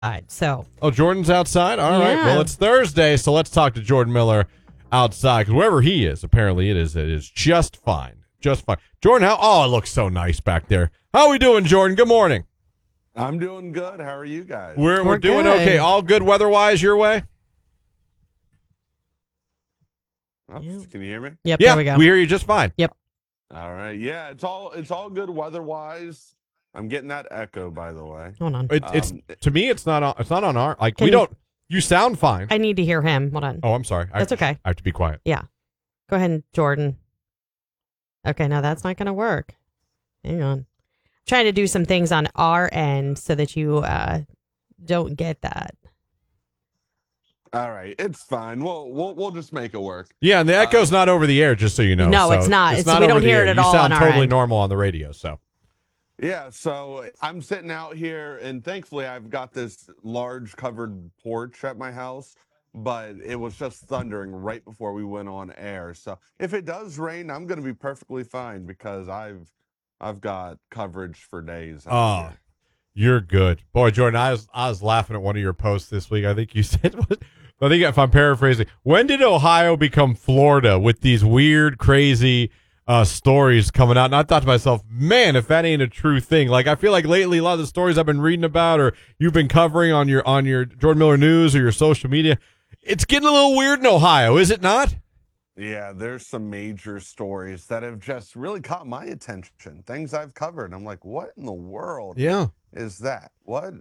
So. Oh, Jordan's outside? All right. Well, it's Thursday, so let's talk to Jordan Miller outside, because wherever he is, apparently it is just fine. Just fine. Jordan, it looks so nice back there. How are we doing, Jordan? Good morning. I'm doing good. How are you guys? We're doing good. okay. All good weather-wise your way? Oh, can you hear me? Yep, Yeah, there we go. we hear you just fine. Yep. All right. Yeah, it's all good weather-wise. I'm getting that echo, by the way. Hold on. It's to me, it's not on our, like, Can we you- don't, you sound fine. I need to hear him. Hold on. Oh, I'm sorry. That's okay. I have to be quiet. Yeah. Go ahead, Jordan. Okay, now that's not going to work. Hang on. Trying to do some things on our end so that you don't get that. All right, it's fine. We'll just make it work. Yeah, and the echo's not over the air, just so you know. No, So it's not. We over don't the hear air. it at you all sound on our totally end. normal on the radio, so. Yeah, so I'm sitting out here, and thankfully I've got this large covered porch at my house, but it was just thundering right before we went on air. So if it does rain, I'm going to be perfectly fine because I've got coverage for days. out here. You're good. Boy, Jordan, I was laughing at one of your posts this week. I think you said, I think if I'm paraphrasing, when did Ohio become Florida with these weird, crazy stories coming out? And I thought to myself, man, if that ain't a true thing. Like, I feel like lately a lot of the stories I've been reading about or you've been covering on your Jordan Miller News or your social media, it's getting a little weird in Ohio, is it not? Yeah, there's some major stories that have just really caught my attention. Things I've covered. I'm like, what in the world Yeah. is that? What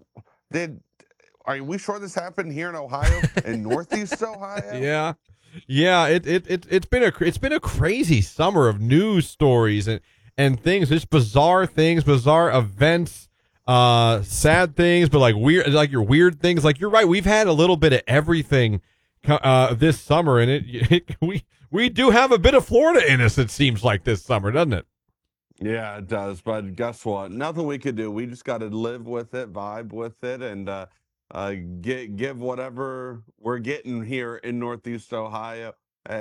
are we sure this happened here in Ohio, in Northeast Ohio? Yeah. It's been a crazy summer of news stories and things, just bizarre things, bizarre events, sad things, but like weird things. Like, you're right, we've had a little bit of everything this summer, and we do have a bit of Florida in us, it seems like, this summer, doesn't it? Yeah, it does. But guess what? Nothing we could do. We just got to live with it, vibe with it, and give whatever we're getting here in Northeast Ohio.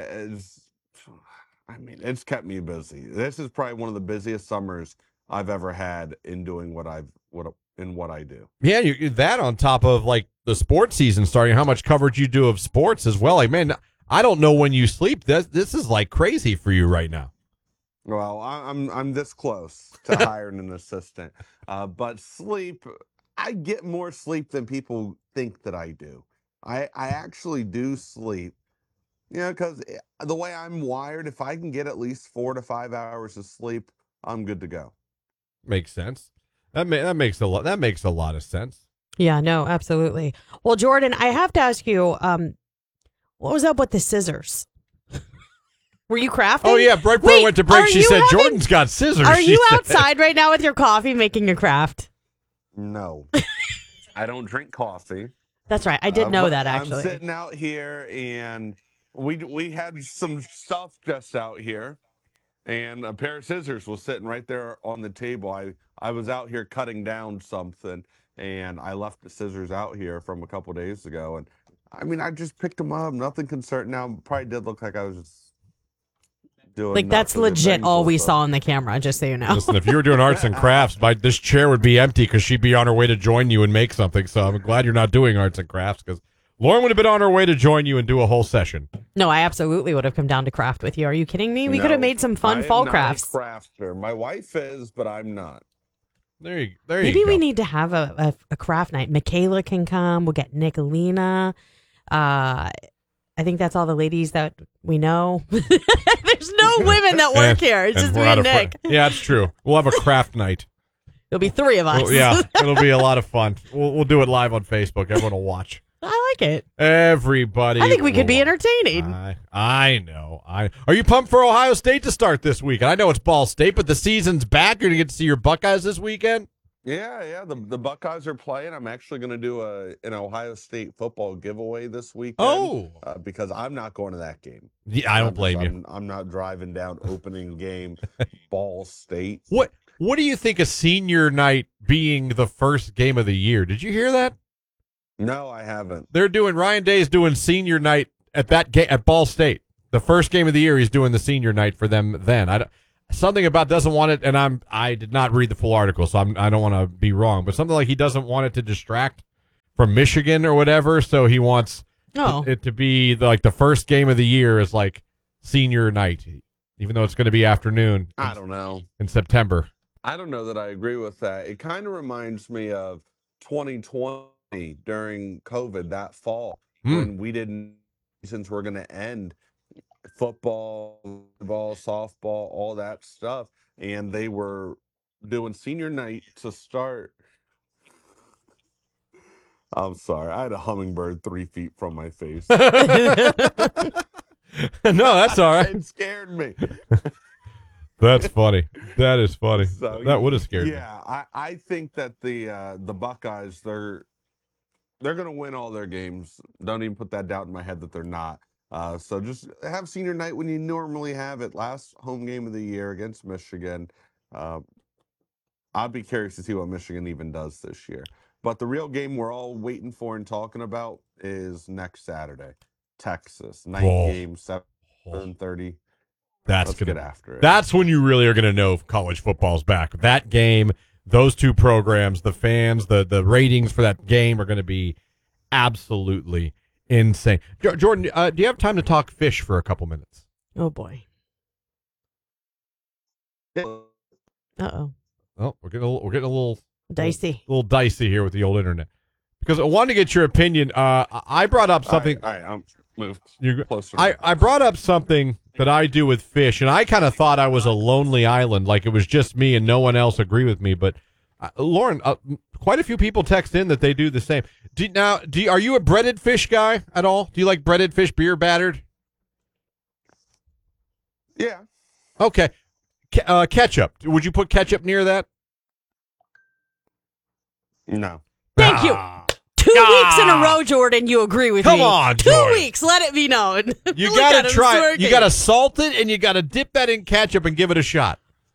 It's kept me busy. This is probably one of the busiest summers I've ever had in doing what I do. Yeah, that on top of, like, the sports season starting, how much coverage you do of sports as well. Like, man, I don't know when you sleep. This is like crazy for you right now. Well, I'm this close to hiring an assistant, but sleep, I get more sleep than people think that I do. I actually do sleep, because the way I'm wired, if I can get at least 4 to 5 hours of sleep, I'm good to go. Makes sense. That makes a lot of sense. Yeah, no, absolutely. Well, Jordan, I have to ask you, what was up with the scissors? Were you crafting? Oh, yeah. Right before we went to break, she said, Jordan's got scissors. Are you said. outside right now with your coffee making a craft? No, I don't drink coffee. That's right. I did know that, I'm actually. sitting out here, and we had some stuff just out here, and a pair of scissors was sitting right there on the table. I was out here cutting down something, and I left the scissors out here from a couple days ago, and I just picked them up. Nothing concerning. Now, probably did look like I was just doing Like, that's nothing. legit all we saw on the camera, just so you know. Listen, if you were doing arts and crafts, this chair would be empty because she'd be on her way to join you and make something. So I'm glad you're not doing arts and crafts, because Lauren would have been on her way to join you and do a whole session. No, I absolutely would have come down to craft with you. Are you kidding me? We No, could have made some fun I am fall not crafts. a crafter. My wife is, but I'm not. There you Maybe go. we need to have a craft night. Michaela can come. We'll get Nicolina. I think that's all the ladies that we know. There's no women that work here. It's just me and Nick. Yeah, it's true. We'll have a craft night. It'll be 3 of us. Well, yeah, it'll be a lot of fun. We'll do it live on Facebook. Everyone will watch. I like it. Everybody. I think we could be will- entertaining. I know. Are you pumped for Ohio State to start this week? I know it's Ball State, but the season's back. You're going to get to see your Buckeyes this weekend? Yeah. The Buckeyes are playing. I'm actually going to do an Ohio State football giveaway this weekend. Oh. Because I'm not going to that game. Yeah, I don't blame you. I'm not driving down opening game Ball State. What do you think of senior night being the first game of the year? Did you hear that? No, I haven't. Ryan Day's doing senior night at that game at Ball State. The first game of the year, he's doing the senior night for them then. Something about doesn't want it, and I did not read the full article, so I don't want to be wrong, but something like he doesn't want it to distract from Michigan or whatever. So he wants Oh. it to be like the first game of the year is like senior night, even though it's going to be afternoon. I don't know. In September. I don't know that I agree with that. It kind of reminds me of 2020 during COVID that fall when we didn't, since we're going to end football, volleyball, softball, all that stuff, and they were doing senior night to start. I'm sorry, I had a hummingbird 3 feet from my face. No, that's all right. It scared me. That's funny. That is funny. So, that would have scared me. Yeah, I think that the Buckeyes, they're going to win all their games. Don't even put that doubt in my head that they're not. So just have senior night when you normally have it. Last home game of the year against Michigan. I'd be curious to see what Michigan even does this year. But the real game we're all waiting for and talking about is next Saturday, Texas. Night game, 7:30. Let's get after it. That's when you really are going to know if college football's back. That game, those two programs, the fans, the ratings for that game are going to be absolutely insane. Jordan, do you have time to talk fish for a couple minutes? Oh, boy. Uh-oh. Oh, we're getting a little dicey. A little dicey here with the old internet. Because I wanted to get your opinion. I brought up something. All right, I'm moved closer. I brought up something that I do with fish, and I kind of thought I was a lonely island, like it was just me and no one else agree with me. But Lauren, quite a few people text in that they do the same. Are you a breaded fish guy at all? Do you like breaded fish, beer battered? Yeah. Okay. Ketchup. Would you put ketchup near that? No. Thank you. 2 weeks in a row, Jordan, you agree with me. Come on, 2 Jordan. weeks. Let it be known. You got to try it. You got to salt it, and you got to dip that in ketchup and give it a shot.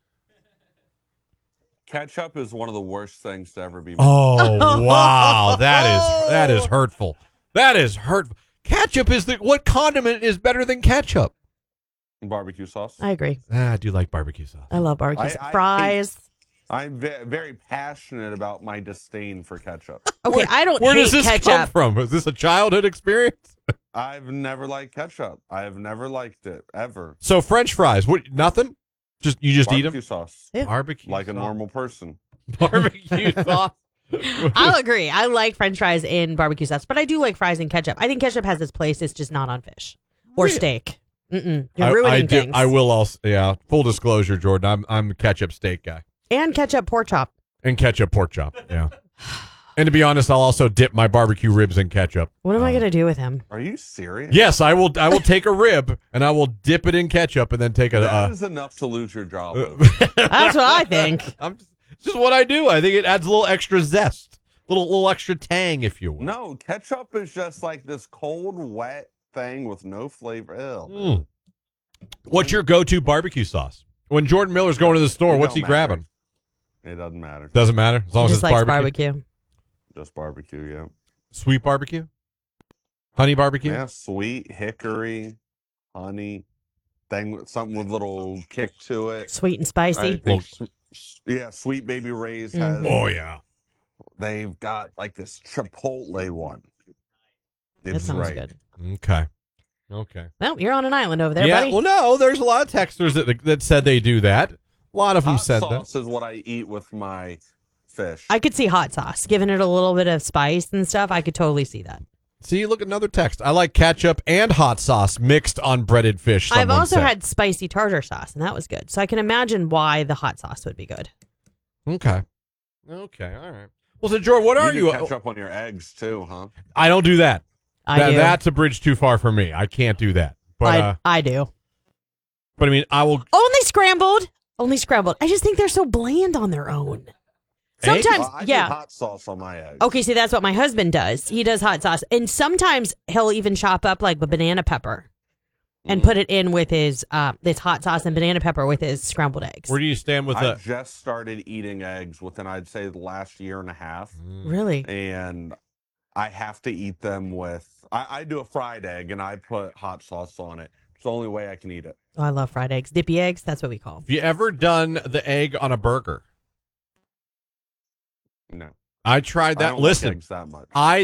Ketchup is one of the worst things to ever be made. Oh, wow. That is hurtful. That is hurtful. Ketchup is what condiment is better than ketchup? Barbecue sauce. I agree. I do like barbecue sauce. I love barbecue sauce. Fries. I'm very passionate about my disdain for ketchup. Okay, I don't Where hate does this ketchup. come from? Is this a childhood experience? I've never liked ketchup. I have never liked it, ever. So French fries, nothing? You just eat them? Barbecue sauce. Yeah. Barbecue Like sauce. a normal person. Barbecue sauce. I'll agree. I like French fries in barbecue sauce, but I do like fries in ketchup. I think ketchup has its place. It's just not on fish or steak. You're ruining things. I will also, full disclosure, Jordan, I'm a ketchup steak guy. And ketchup pork chop. And ketchup pork chop, yeah. And to be honest, I'll also dip my barbecue ribs in ketchup. What am I going to do with him? Are you serious? Yes, I will take a rib and I will dip it in ketchup and then take That is enough to lose your job. That's what I think. It's just what I do. I think it adds a little extra zest, little extra tang, if you will. No, ketchup is just like this cold, wet thing with no flavor. Ew. Mm. What's your go-to barbecue sauce? When Jordan Miller's going to the store, what's he grabbing? It doesn't matter. Doesn't matter as long as Just it's likes barbecue. Just barbecue, yeah. Sweet barbecue, honey barbecue. Yeah, sweet hickory, honey, something with a little kick to it. Sweet and spicy. Yeah, Sweet Baby Ray's has. Oh yeah. They've got like this Chipotle one. That sounds good. Okay. Well, you're on an island over there, Yeah. buddy. Well, no, there's a lot of texters that said they do that. A lot of them Hot said sauce that. is what I eat with my fish. I could see hot sauce, giving it a little bit of spice and stuff. I could totally see that. See, look at another text. I like ketchup and hot sauce mixed on breaded fish. I've someone also said. had spicy tartar sauce, and that was good. So I can imagine why the hot sauce would be good. Okay. All right. Well, so Jordan, what are you? you? Ketchup on your eggs too, huh? I don't do that. I do. That's a bridge too far for me. I can't do that. But I do. But I mean, I will. Only scrambled. I just think they're so bland on their own. Sometimes, Well, I do yeah. hot sauce on my eggs. Okay, see, that's what my husband does. He does hot sauce. And sometimes he'll even chop up like a banana pepper and put it in with his this hot sauce and banana pepper with his scrambled eggs. Where do you stand with I that? just started eating eggs within, I'd say, the last year and a half. Really? And I have to eat them with, I do a fried egg and I put hot sauce on it. It's the only way I can eat it. Oh, I love fried eggs. Dippy eggs, that's what we call them. Have you ever done the egg on a burger? No. I tried I that. don't Listen, like eggs that much. I